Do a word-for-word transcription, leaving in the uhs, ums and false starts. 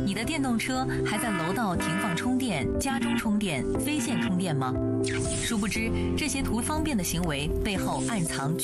你的电动车还在楼道停放充电、家中充电、非线充电吗？殊不知，这些图方便的行为背后暗藏巨